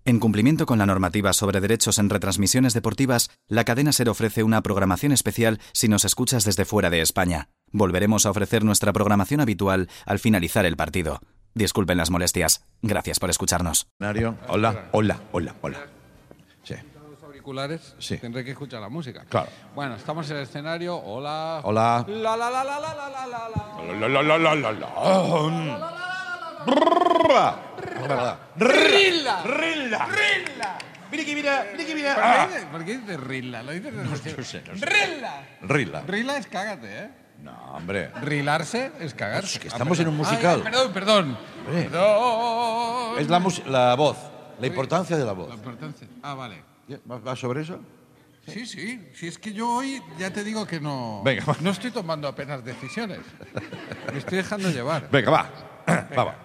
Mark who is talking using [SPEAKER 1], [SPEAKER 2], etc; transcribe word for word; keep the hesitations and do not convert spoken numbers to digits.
[SPEAKER 1] En cumplimiento con la normativa sobre derechos en retransmisiones deportivas, la cadena SER ofrece una programación especial si nos escuchas desde fuera de España. Volveremos a ofrecer nuestra programación habitual al finalizar el partido. Disculpen las molestias. Gracias por escucharnos.
[SPEAKER 2] Hola, hola, hola, hola. Sí.
[SPEAKER 3] Los auriculares,
[SPEAKER 2] Sí.
[SPEAKER 3] tendré que escuchar la música.
[SPEAKER 2] Claro.
[SPEAKER 3] Bueno, estamos en el escenario. Hola.
[SPEAKER 2] Hola.
[SPEAKER 3] La la la la la la la la la.
[SPEAKER 2] La, la, la, la, la, la.
[SPEAKER 3] Rilla.
[SPEAKER 2] Rilla.
[SPEAKER 3] Rilla.
[SPEAKER 2] Mira que mira, mira que
[SPEAKER 3] ¿Por
[SPEAKER 2] mira.
[SPEAKER 3] qué,
[SPEAKER 2] Ah.
[SPEAKER 3] dices- ¿Por qué dices Rilla? Lo dices desde
[SPEAKER 2] No
[SPEAKER 3] siempre.
[SPEAKER 2] sé, no sé.
[SPEAKER 3] Rilla.
[SPEAKER 2] Rilla.
[SPEAKER 3] Rilla es cágate, ¿eh?
[SPEAKER 2] No, hombre.
[SPEAKER 3] Rilarse es cagarse.
[SPEAKER 2] Es que estamos
[SPEAKER 3] Ah,
[SPEAKER 2] en un
[SPEAKER 3] perdón.
[SPEAKER 2] musical.
[SPEAKER 3] Ay, perdón, perdón.
[SPEAKER 2] Hombre.
[SPEAKER 3] Perdón.
[SPEAKER 2] Es la, mus- la voz, la importancia de la voz.
[SPEAKER 3] La importancia. Ah, vale.
[SPEAKER 2] ¿Va va sobre eso?
[SPEAKER 3] Sí, sí. Si es que yo hoy ya te digo que no.
[SPEAKER 2] Venga, va.
[SPEAKER 3] No estoy tomando apenas decisiones. Me estoy dejando llevar.
[SPEAKER 2] Venga, va. Va, va.